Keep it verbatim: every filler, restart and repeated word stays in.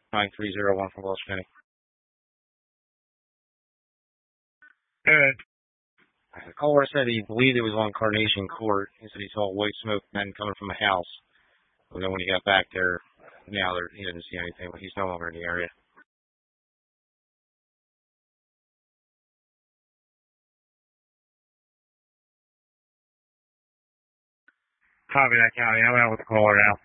nine three zero one from Welsh County. Good. The caller said he believed it was on Carnation Court. He said he saw white smoke then coming from a house. But then when he got back there, now there, he didn't see anything, but he's no longer in the area. Copy that, County. I'm out with the caller now.